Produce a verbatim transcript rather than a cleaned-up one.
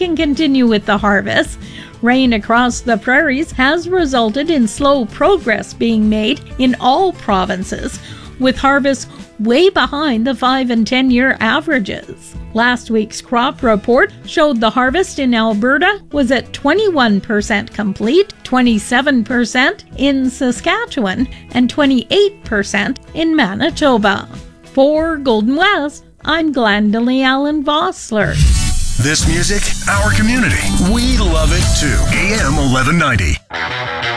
can continue with the harvest. Rain across the prairies has resulted in slow progress being made in all provinces, with harvests way behind the five and ten year averages. Last week's crop report showed the harvest in Alberta was at twenty-one percent complete, twenty-seven percent in Saskatchewan, and twenty-eight percent in Manitoba. For Golden West, I'm Glendalee Allen Vossler. This music, our community. We love it too. A M eleven ninety.